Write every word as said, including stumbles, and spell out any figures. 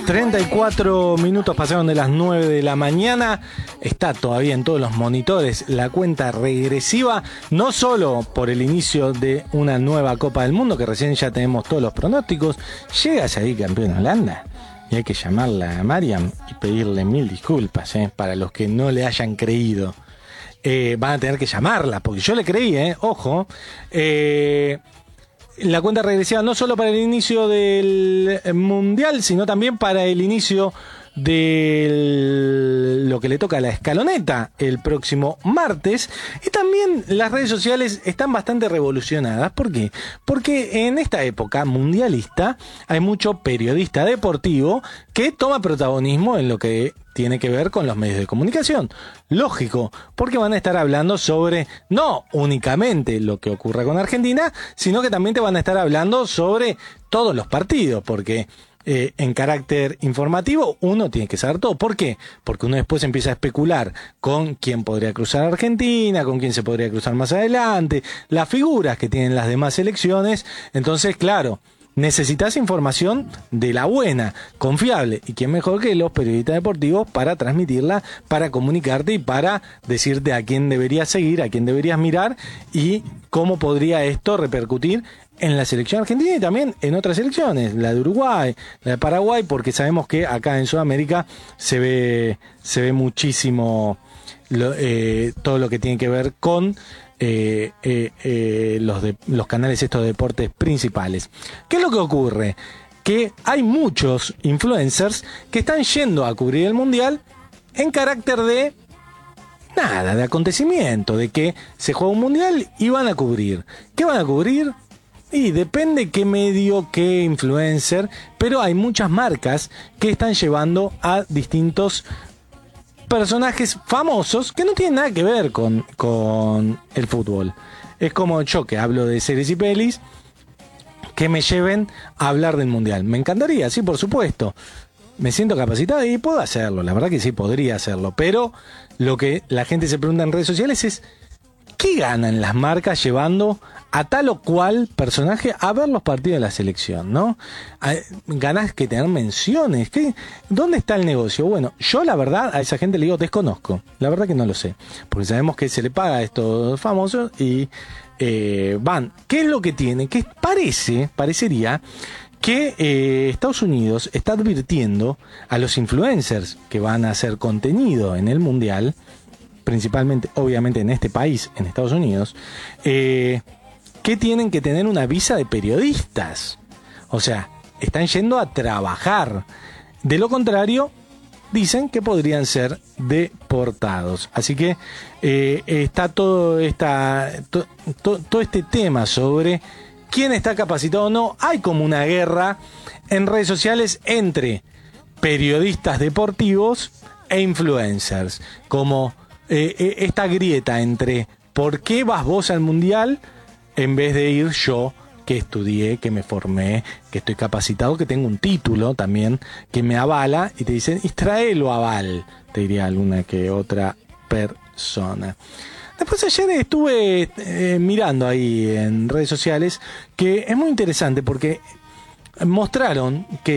treinta y cuatro minutos pasaron de las nueve de la mañana. Está todavía en todos los monitores la cuenta regresiva, no solo por el inicio de una nueva Copa del Mundo, que recién ya tenemos todos los pronósticos. Llega a salir campeón Holanda y hay que llamarla a Mariam y pedirle mil disculpas, ¿eh? Para los que no le hayan creído. Eh, van a tener que llamarla, porque yo le creí, ¿eh? Ojo. Eh... La cuenta regresiva no solo para el inicio del Mundial, sino también para el inicio de lo que le toca a la escaloneta el próximo martes. Y también las redes sociales están bastante revolucionadas. ¿Por qué? Porque en esta época mundialista hay mucho periodista deportivo que toma protagonismo en lo que tiene que ver con los medios de comunicación. Lógico, porque van a estar hablando sobre no únicamente lo que ocurre con Argentina, sino que también te van a estar hablando sobre todos los partidos, porque eh, en carácter informativo uno tiene que saber todo. ¿Por qué? Porque uno después empieza a especular con quién podría cruzar Argentina, con quién se podría cruzar más adelante, las figuras que tienen las demás selecciones. Entonces, claro, necesitas información de la buena, confiable, y quién mejor que los periodistas deportivos para transmitirla, para comunicarte y para decirte a quién deberías seguir, a quién deberías mirar y cómo podría esto repercutir en la selección argentina y también en otras selecciones, la de Uruguay, la de Paraguay, porque sabemos que acá en Sudamérica se ve se ve muchísimo lo, eh, todo lo que tiene que ver con Eh, eh, eh, los, de, los canales estos de deportes principales. ¿Qué es lo que ocurre? Que hay muchos influencers que están yendo a cubrir el Mundial en carácter de nada, de acontecimiento, de que se juega un Mundial y van a cubrir. ¿Qué van a cubrir? Y depende qué medio, qué influencer, pero hay muchas marcas que están llevando a distintos personajes famosos que no tienen nada que ver con, con el fútbol. Es como yo que hablo de series y pelis que me lleven a hablar del Mundial. Me encantaría, sí, por supuesto. Me siento capacitado y puedo hacerlo. La verdad que sí, podría hacerlo. Pero lo que la gente se pregunta en redes sociales es ¿qué ganan las marcas llevando a tal o cual personaje a ver los partidos de la selección, ¿no? Ganás que tener menciones. ¿Qué? ¿Dónde está el negocio? Bueno, yo la verdad a esa gente le digo desconozco. La verdad que no lo sé. Porque sabemos que se le paga a estos famosos y eh, van. ¿Qué es lo que tiene? Que parece, parecería que eh, Estados Unidos está advirtiendo a los influencers que van a hacer contenido en el Mundial, principalmente, obviamente, en este país, en Estados Unidos, eh, que tienen que tener una visa de periodistas. O sea, están yendo a trabajar. De lo contrario, dicen que podrían ser deportados. Así que eh, está todo, esta, to, to, todo este tema sobre quién está capacitado o no. Hay como una guerra en redes sociales entre periodistas deportivos e influencers. Como eh, esta grieta entre ¿por qué vas vos al Mundial en vez de ir yo, que estudié, que me formé, que estoy capacitado, que tengo un título también, que me avala? Y te dicen, y tráelo aval, te diría alguna que otra persona. Después ayer estuve eh, mirando ahí en redes sociales, que es muy interesante porque mostraron que